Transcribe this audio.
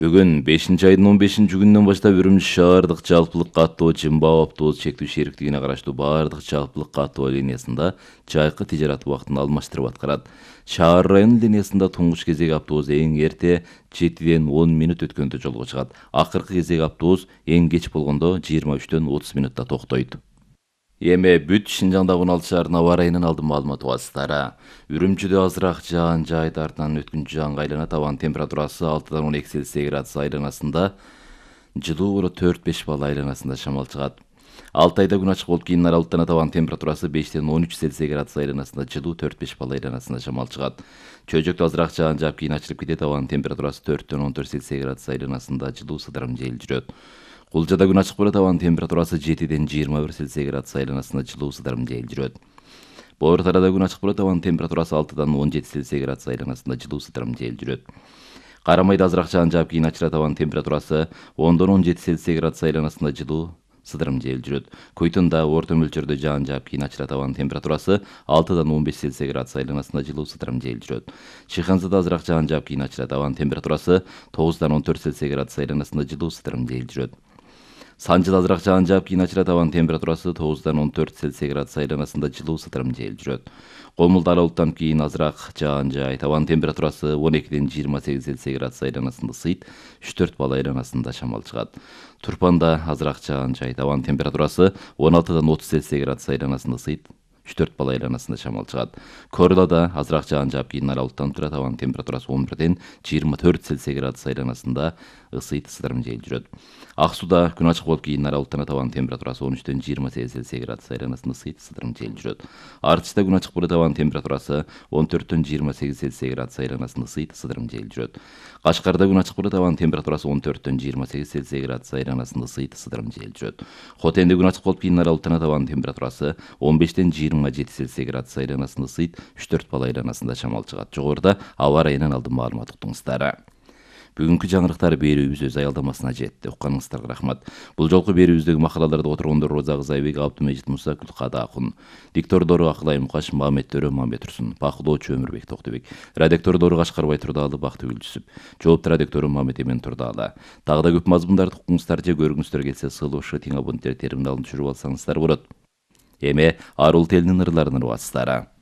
Бүгүн 5-айдын 15-күнүнөн баштап Үрүмчү шаардык жалпылык каттоо Жымбаа автобус чектүү шериктигине караштуу баардык жалпылык каттоо линиясында жайкы тижарат убактын алмаштырып аткарат. Шаар району линиясында туңгуч кезек автобус эң эрте 7ден 10 мүнөт өткөндө жолго чыгат. Акыркы кезек автобус эң кеч болгондо 23ден 30 мүнөттө токтойт. Эми бүт Шинжаңдагы 16 шаарынын аба ырайынын алдын маалыматы басыстары. Үрүмчүдө азыраак жаан жаайт, артынан өткүнчү жаанга айланат. Абанын температурасы 6дан 12 Цельсий градус айланасында, жылуу 4-5 балл айланасында шамал чыгат. Алтайда күн ачык болуп кийин аралыктанат. Абанын температурасы 5ден 13 Цельсий градус айланасында, жылуу 4-5 балл айланасында шамал чыгат. Чөйжөктө азыраак жаан жаап кийин ачылып кетет. Абанын температурасы 4ден 14 Цельсий градус айланасында, жылуу сыдырым жел жүрөт. Кулжада күн ачык болот. Абанын температурасы 7ден 21 Цельсий градус айланасында, жылуу сыдырым жел жүрөт. Боор тарада күн ачык болот. Абанын температурасы 6дан 17 Цельсий градус айланасында, жылуу сыдырым жел жүрөт. Карамайда азыраак жаан жаап кийин ачылат. Абанын температурасы 10дон 17 Цельсий градус айланасында, жылуу сыдырым жел жүрөт. Койтонда орто мөлчөрдө жаан жаап кийин ачылат. Абанын температурасы 6дан 15 Цельсий градус айланасында, жылуу сыдырым жел жүрөт. Шыханзада азыраак жаан жаап кийин ачылат. Абанын температурасы 9дан 14 Цельсий градус айланасында, жылуу сыдырым жел жүрөт. Санжыда азыраак жаан жаап кийин ачылат. Абанын температурасы 9дан 14 Цельсий градус айланасында, жылуу сыдырым жел жүрөт. Комулда аралыктан кийин азыраак жаан жаайт. Абанын температурасы 12ден 28 Цельсий градус айланасында ысыйт, 3-4 балл айланасында шамал чыгат. Турпанда азыраак жаан жаайт. Абанын температурасы 16дан 30 Цельсий градус айланасында ысыйт, 3-4 балл айланасында шамал чыгат. Корлада азыраак жаан жаап кийин аралыктан турат. Абанын температурасы 11ден 24 Цельсий градус айланасында ысыйт, сыдырым жел жүрөт. Ак сууда күн ачык болуп кийин аралыктанат. Абанын температурасы 13ден 28 Цельсий градус айланасында ысыйт, сыдырым жел жүрөт. Артышта күн ачык болот. Абанын температурасы 14ден 28 Цельсий градус айланасында ысыйт, сыдырым жел жүрөт. Кашкарда күн ачык болот. Абанын температурасы 14ден 28 Цельсий градус айланасында ысыйт, сыдырым жел жүрөт. Хотенде күн ачык болуп кийин аралыктанат. Абанын температурасы 15ден 27 Цельсий градус айланасында ысыйт, 3-4 балл айланасында шамал чыгат. Жогоруда аба ырайынын алдын маалымат уктуңуздар. Бүгүнкү жаңырыктар берүүбүз өз аялдамасына жетти. Укканыңыздарга рахмат. Бул жолку берүүбүздөгү макалаларды которгондор Роза Кызайбек, Абдумежит Муса, Гүлкада Акун. Диктордору Акылай Мукаш, Мамет Төрө, Мамет Турсун. Бакылоочу Өмүрбек Токтубек. Радиоктордору Кашкарбай Турдаалы, Бактыгүл Жүсүп. Жоопту радиоктору Мамет Эмен Турдаалы. Дагы да көп мазмундарды укуңуздар же көргүңүздөр келсе, сылышы тиң абоненттер терминалын түшүрүп алсаңыздар болот. Эми арул телинин ырларын ырбастары.